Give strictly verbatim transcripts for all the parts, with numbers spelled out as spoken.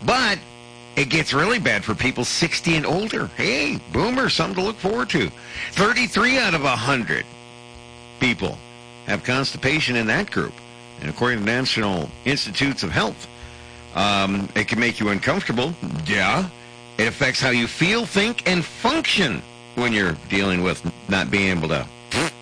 But it gets really bad for people sixty and older. Hey, boomer, something to look forward to. thirty-three out of one hundred people have constipation in that group. And according to the National Institutes of Health, um, it can make you uncomfortable. Yeah. It affects how you feel, think, and function when you're dealing with not being able to.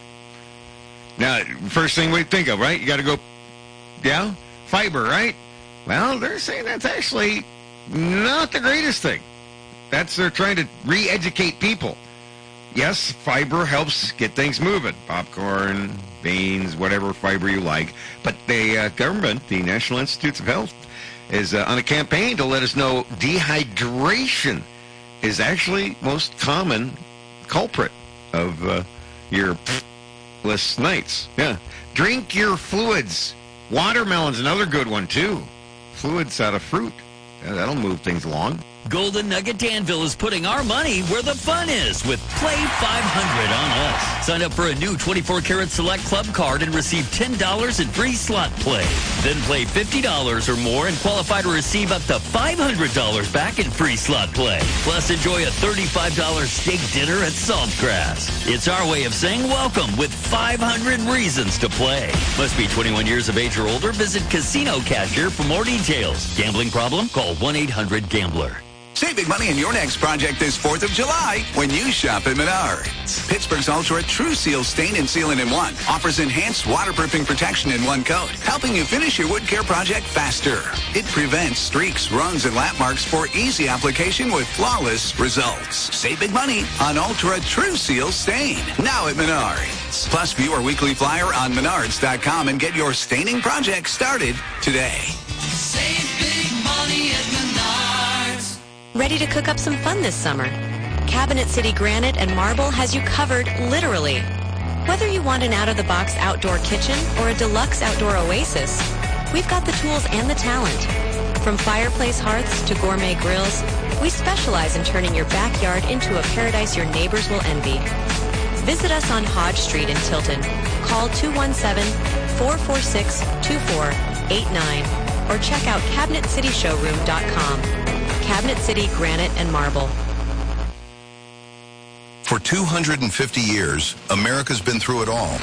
Now, first thing we think of, right? You got to go, yeah, fiber, right? Well, they're saying that's actually not the greatest thing. That's, they're trying to re-educate people. Yes, fiber helps get things moving. Popcorn, beans, whatever fiber you like. But the uh, government, the National Institutes of Health, is uh, on a campaign to let us know dehydration is actually most common culprit of uh, your less nights. Yeah. Drink your fluids. Watermelon's another good one, too. Fluids out of fruit. Yeah, that'll move things along. Golden Nugget Danville is putting our money where the fun is with Play five hundred on us. Sign up for a new twenty-four karat Select Club card and receive ten dollars in free slot play. Then play fifty dollars or more and qualify to receive up to five hundred dollars back in free slot play. Plus, enjoy a thirty-five dollars steak dinner at Saltgrass. It's our way of saying welcome with five hundred reasons to play. Must be twenty-one years of age or older. Visit Casino Cashier for more details. Gambling problem? Call one eight hundred gambler. Save big money on your next project this fourth of July when you shop at Menards. Pittsburgh's Ultra True Seal Stain and Sealant in One offers enhanced waterproofing protection in one coat, helping you finish your wood care project faster. It prevents streaks, runs, and lap marks for easy application with flawless results. Save big money on Ultra True Seal Stain, now at Menards. Plus, view our weekly flyer on menards dot com and get your staining project started today. Save big money at Menards. Ready to cook up some fun this summer? Cabinet City Granite and Marble has you covered, literally. Whether you want an out-of-the-box outdoor kitchen or a deluxe outdoor oasis, we've got the tools and the talent. From fireplace hearths to gourmet grills, we specialize in turning your backyard into a paradise your neighbors will envy. Visit us on Hodge Street in Tilton. Call two one seven, four four six, two four eight nine or check out cabinet city showroom dot com. Cabinet City Granite and Marble. For two hundred fifty years, America's been through it all.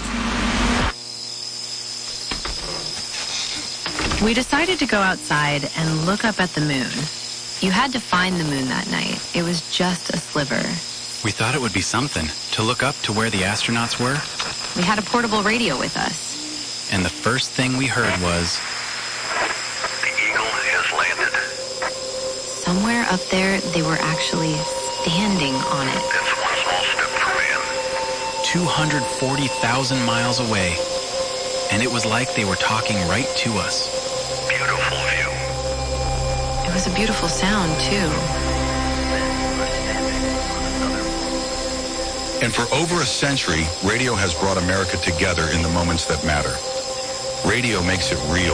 We decided to go outside and look up at the moon. You had to find the moon that night. It was just a sliver. We thought it would be something to look up to where the astronauts were. We had a portable radio with us. And the first thing we heard was... Somewhere up there, they were actually standing on it. It's one small step for man. two hundred forty thousand miles away. And it was like they were talking right to us. Beautiful view. It was a beautiful sound, too. And for over a century, radio has brought America together in the moments that matter. Radio makes it real.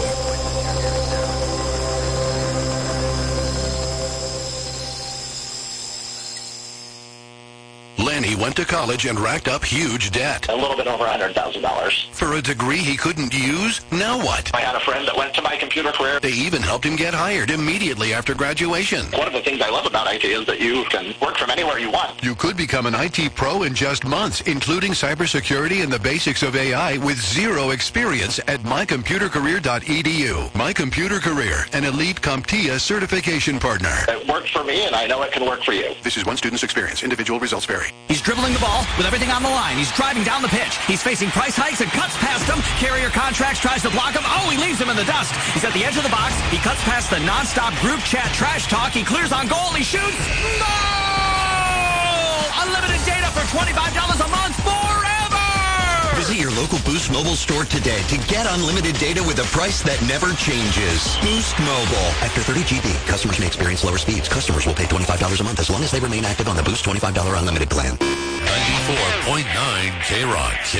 Lenny went to college and racked up huge debt. A little bit over one hundred thousand dollars. For a degree he couldn't use? Now what? I had a friend that went to my computer career. They even helped him get hired immediately after graduation. One of the things I love about I T is that you can work from anywhere you want. You could become an I T pro in just months, including cybersecurity and the basics of A I with zero experience at my computer career dot e d u. My Computer Career, an elite CompTIA certification partner. It worked for me, and I know it can work for you. This is one student's experience. Individual results vary. He's dribbling the ball with everything on the line. He's driving down the pitch. He's facing price hikes and cuts past him. Carrier Contracts tries to block him. Oh, he leaves him in the dust. He's at the edge of the box. He cuts past the nonstop group chat trash talk. He clears on goal. He shoots. Goal! Unlimited data for twenty-five dollars a month forever! Visit your local Boost Mobile store today to get unlimited data with a price that never changes. Boost Mobile. After thirty G B, customers may experience lower speeds. Customers will pay twenty-five dollars a month as long as they remain active on the Boost twenty-five dollars unlimited plan. ninety-four point nine K-Rock.